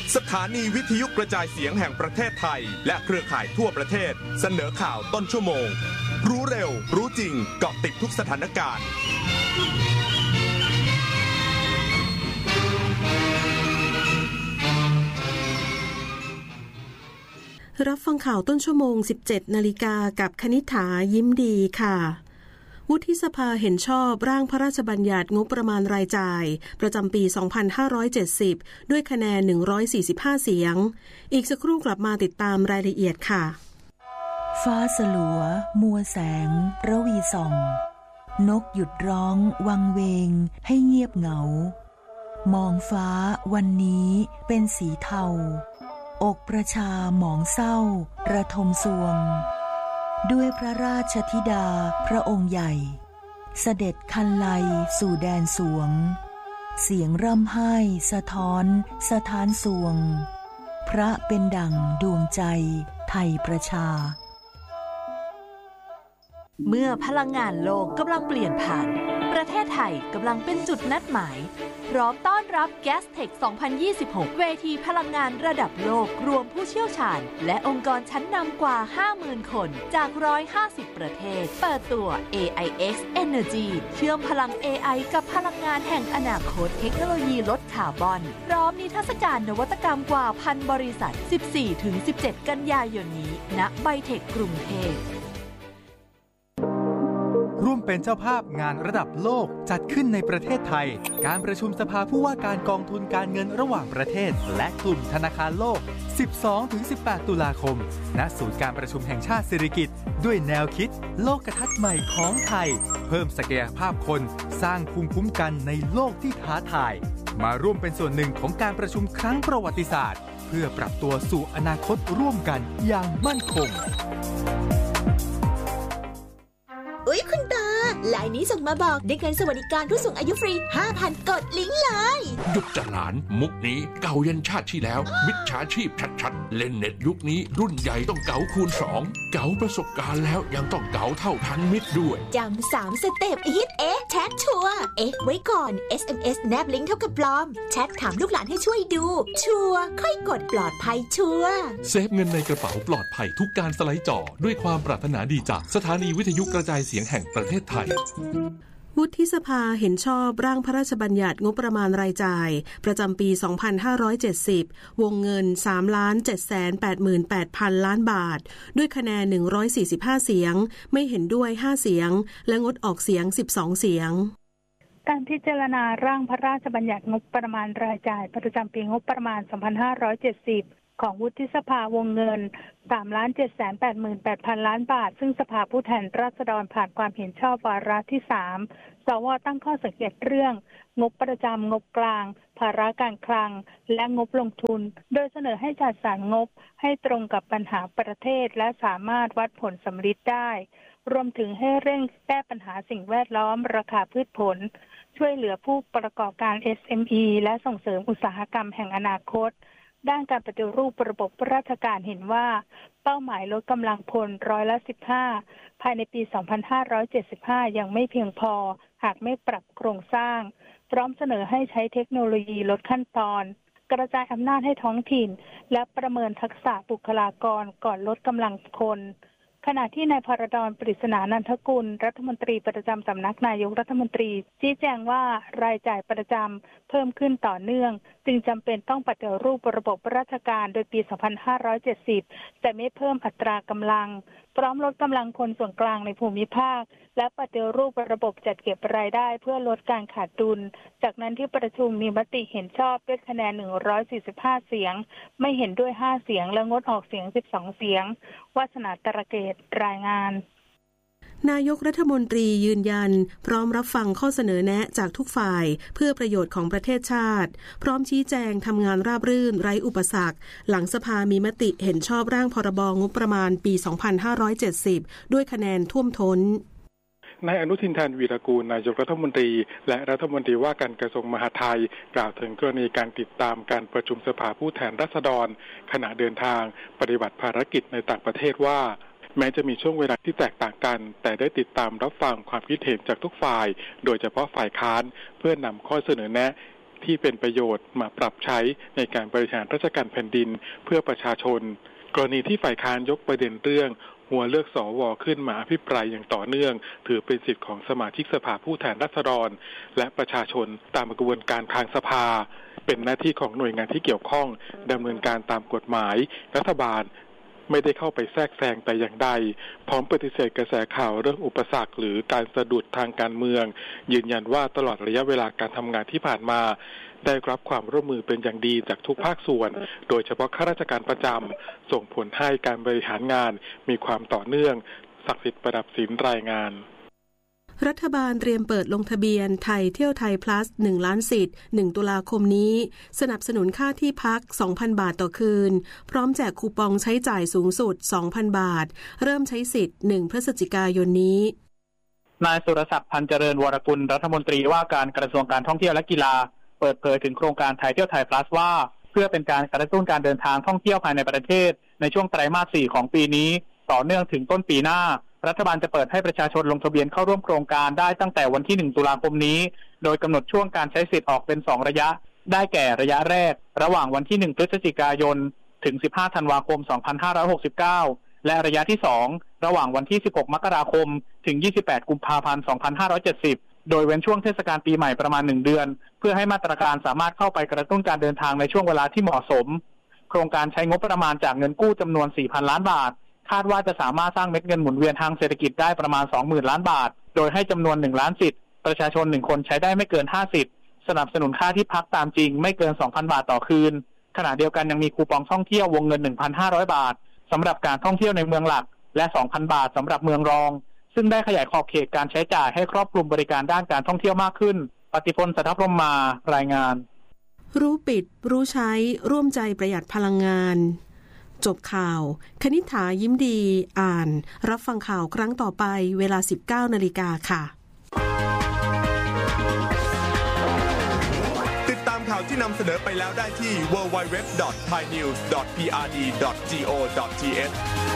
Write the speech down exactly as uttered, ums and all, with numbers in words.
สถานีวิทยุกระจายเสียงแห่งประเทศไทยและเครือข่ายทั่วประเทศเสนอข่าวต้นชั่วโมงรู้เร็วรู้จริงเกาะติดทุกสถานการณ์รับฟังข่าวต้นชั่วโมง สิบเจ็ดนาฬิกากับคณิษฐายิ้มดีค่ะวุฒิสภาเห็นชอบร่างพระราชบัญญัติงบประมาณรายจ่ายประจำปี สองพันห้าร้อยเจ็ดสิบ ด้วยคะแนน หนึ่งร้อยสี่สิบห้า เสียงอีกสักครู่กลับมาติดตามรายละเอียดค่ะฟ้าสลัวมัวแสงระวีส่องนกหยุดร้องวังเวงให้เงียบเหงามองฟ้าวันนี้เป็นสีเทาอกประชาหมองเศร้าระทมสวงด้วยพระราชธิดาพระองค์ใหญ่เสด็จคันไลสู่แดนสวงเสียงร่ำไห้สะท้อนสะท้านสวงพระเป็นดั่งดวงใจไทยประชาเมื่อพลังงานโลกกำลังเปลี่ยนผ่านประเทศไทยกำลังเป็นจุดนัดหมายพร้อมต้อนรับ Gastech สองพันยี่สิบหก เวทีพลังงานระดับโลกรวมผู้เชี่ยวชาญและองค์กรชั้นนำกว่า ห้าหมื่น คนจาก หนึ่งร้อยห้าสิบ ประเทศเปิดตัว เอ ไอ เอ็กซ์ Energy เชื่อมพลัง เอ ไอ กับพลังงานแห่งอนาคตเทคโนโลยีลดคาร์บอนพร้อมนิทรรศการนวัตกรรมกว่าพันบริษัท สิบสี่ถึงสิบเจ็ด กันยายนนี้ณไบเทคกรุงเทพร่วมเป็นเจ้าภาพงานระดับโลกจัดขึ้นในประเทศไทยการประชุมสภาผู้ว่าการกองทุนการเงินระหว่างประเทศและกลุ่มธนาคารโลก สิบสองถึงสิบแปด ตุลาคมณศูนย์การประชุมแห่งชาติสิริกิติ์ด้วยแนวคิดโลกทัศน์ใหม่ของไทยเพิ่มศักยภาพคนสร้างภูมิคุ้มกันในโลกที่ท้าทายมาร่วมเป็นส่วนหนึ่งของการประชุมครั้งประวัติศาสตร์เพื่อปรับตัวสู่อนาคตร่วมกันอย่างมั่นคงอุ๊ยคุณตาไลน์นี้ส่งมาบอกได้เงินสวัสดิการผู้สูงอายุฟรี ห้าพัน กดลิงก์เลยหยุดจะหลานมุกนี้เก่ายันชาติที่แล้วมิจฉาชีพชัดๆเล่นเน็ตยุคนี้รุ่นใหญ่ต้องเก๋าคูณสองเก๋าประสบการณ์แล้วยังต้องเก๋าเท่าทันมิตรด้วยจำสามสเต็ปอีทเอ๊ะแชทชัวร์เอ๊ะไว้ก่อน เอส เอ็ม เอส แนบลิงก์เท่ากับปลอมแชทถามลูกหลานให้ช่วยดูชัวร์ค่อยกดปลอดภัยชัวร์เซฟเงินในกระเป๋าปลอดภัยทุกการสไลด์จอด้วยความปรารถนาดีจากสถานีวิทยุกระจายเสียงแห่งประเทศไทยวุฒิสภาเห็นชอบร่างพระราชบัญญัติงบประมาณรายจ่ายประจำปี สองพันห้าร้อยเจ็ดสิบ วงเงิน สามล้านเจ็ดแสนแปดหมื่นแปดพัน ล้านบาทด้วยคะแนน หนึ่งร้อยสี่สิบห้า เสียงไม่เห็นด้วย ห้า เสียงและงดออกเสียง สิบสอง เสียงการพิจารณาร่างพระราชบัญญัติงบประมาณรายจ่ายประจำปีงบประมาณ สองพันห้าร้อยเจ็ดสิบของวุฒิสภาวงเงิน สามล้านเจ็ดแสนแปดหมื่นแปดพัน ล้านบาทซึ่งสภาผู้แทนราษฎรผ่านความเห็นชอบวาระที่สามสวตั้งข้อสังเกตเรื่องงบประจำงบกลางภาระการคลังและงบลงทุนโดยเสนอให้จัดสรรงบให้ตรงกับปัญหาประเทศและสามารถวัดผลสำลิดได้รวมถึงให้เร่งแก้ปัญหาสิ่งแวดล้อมราคาพืชผลช่วยเหลือผู้ประกอบการ เอส เอ็ม อี และส่งเสริมอุตสาหกรรมแห่งอนาคตด้านการปฏิรูประบบราชการเห็นว่าเป้าหมายลดกำลังพลร้อยละสิบห้าภายในปี สองพันห้าร้อยเจ็ดสิบห้า ยังไม่เพียงพอหากไม่ปรับโครงสร้างพร้อมเสนอให้ใช้เทคโนโลยีลดขั้นตอนกระจายอำนาจให้ท้องถิ่นและประเมินทักษะบุคลากรก่อนลดกำลังคนขณะที่นายพรดร ปริศนานันทกุลรัฐมนตรีประจำสำนักนายกรัฐมนตรีชี้แจงว่ารายจ่ายประจำเพิ่มขึ้นต่อเนื่องจึงจำเป็นต้องปฏิรูประบบราชการโดยปี สองพันห้าร้อยเจ็ดสิบแต่ไม่เพิ่มอัตรากำลังพร้อมลดกำลังคนส่วนกลางในภูมิภาคและปฏิรูประบบจัดเก็บรายได้เพื่อลดการขาดดุลจากนั้นที่ประชุมมีมติเห็นชอบด้วยคะแนนหนึ่งร้อยสี่สิบห้าเสียงไม่เห็นด้วยห้าเสียงและงดออกเสียงสิบสองเสียงวาสนาตระเกตรายงานนายกรัฐมนตรียืนยันพร้อมรับฟังข้อเสนอแนะจากทุกฝ่ายเพื่อประโยชน์ของประเทศชาติพร้อมชี้แจงทำงานราบรื่นไร้อุปสรรคหลังสภามีมติเห็นชอบร่างพรบงบประมาณปี สองพันห้าร้อยเจ็ดสิบ ด้วยคะแนนท่วมท้นนายอนุทินชาญวีรกูลนายกรัฐมนตรีและรัฐมนตรีว่าการกระทรวงมหาดไทยกล่าวถึงกรณีการติดตามการประชุมสภาผู้แทนราษฎรขณะเดินทางปฏิบัติภารกิจในต่างประเทศว่าแม้จะมีช่วงเวลาที่แตกต่างกันแต่ได้ติดตามรับฟังความคิดเห็นจากทุกฝ่ายโดยเฉพาะฝ่ายค้านเพื่อนำข้อเสนอแนะที่เป็นประโยชน์มาปรับใช้ในการบริหารราชการแผ่นดินเพื่อประชาชนกรณีที่ฝ่ายค้านยกประเด็นเรื่องหัวเลือกสวขึ้นมาอภิปรายอย่างต่อเนื่องถือเป็นสิทธิของสมาชิกสภาผู้แทนราษฎรและประชาชนตามกระบวนการทางสภาเป็นหน้าที่ของหน่วยงานที่เกี่ยวข้องดำเนินการตามกฎหมายรัฐบาลไม่ได้เข้าไปแทรกแซงแต่อย่างใดพร้อมปฏิเสธกระแสข่าวเรื่องอุปสรรคหรือการสะดุดทางการเมืองยืนยันว่าตลอดระยะเวลาการทำงานที่ผ่านมาได้รับความร่วมมือเป็นอย่างดีจากทุกภาคส่วนโดยเฉพาะข้าราชการประจำส่งผลให้การบริหารงานมีความต่อเนื่องศักดิ์สิทธิ์ประดับศิลป์รายงานรัฐบาลเตรียมเปิดลงทะเบียนไทยเที่ยวไทย plus หนึ่งล้านสิทธิ์หนึ่งตุลาคมนี้สนับสนุนค่าที่พัก สองพัน บาทต่อคืนพร้อมแจกคูปองใช้จ่ายสูงสุด สองพัน บาทเริ่มใช้สิทธิ์หนึ่งพฤศจิกายนนี้นายสุรศักดิ์พันเจริญวรกุลรัฐมนตรีว่าการกระทรวงการท่องเที่ยวและกีฬาเปิดเผยถึงโครงการไทยเที่ยวไทย plus ว่าเพื่อเป็นการกระตุ้นการเดินทางท่องเที่ยวภายในประเทศในช่วงไตรมาสสี่ของปีนี้ต่อเนื่องถึงต้นปีหน้ารัฐบาลจะเปิดให้ประชาชนลงทะเบียนเข้าร่วมโครงการได้ตั้งแต่วันที่หนึ่งตุลาคมนี้โดยกำหนดช่วงการใช้สิทธิ์ออกเป็นสองระยะได้แก่ระยะแรกระหว่างวันที่หนึ่งพฤศจิกายนถึงสิบห้าธันวาคมสองพันห้าร้อยหกสิบเก้าและระยะที่สองระหว่างวันที่สิบหกมกราคมถึงยี่สิบแปดกุมภาพันธ์สองพันห้าร้อยเจ็ดสิบโดยเว้นช่วงเทศกาลปีใหม่ประมาณหนึ่งเดือนเพื่อให้มาตรการสามารถเข้าไปกระตุ้นการเดินทางในช่วงเวลาที่เหมาะสมโครงการใช้งบประมาณจากเงินกู้จำนวน สี่พัน ล้านบาทคาดว่าจะสามารถสร้างเม็ดเงินหมุนเวียนทางเศรษฐกิจได้ประมาณ สองหมื่น ล้านบาทโดยให้จำนวนหนึ่งล้านสิทธิ์ประชาชนหนึ่งคนใช้ได้ไม่เกินห้าสิทธิ์สนับสนุนค่าที่พักตามจริงไม่เกิน สองพัน บาทต่อคืนขณะเดียวกันยังมีคูปองท่องเที่ยววงเงิน หนึ่งพันห้าร้อย บาทสำหรับการท่องเที่ยวในเมืองหลักและ สองพัน บาทสำหรับเมืองรองซึ่งได้ขยายขอบเขตการใช้จ่ายให้ครอบคลุมบริการด้านการท่องเที่ยวมากขึ้นปฏิพล สัทธพรหมมารายงานรู้ปิดรู้ใช้ร่วมใจประหยัดพลังงานจบข่าวคณิษฐายิ้มดีอ่านรับฟังข่าวครั้งต่อไปเวลา สิบเก้านาฬิกา ค่ะติดตามข่าวที่นำเสนอไปแล้วได้ที่ ดับเบิลยู ดับเบิลยู ดับเบิลยู ดอท ไทยนิวส์ ดอท พี อาร์ ดี ดอท จี โอ ดอท ที เอช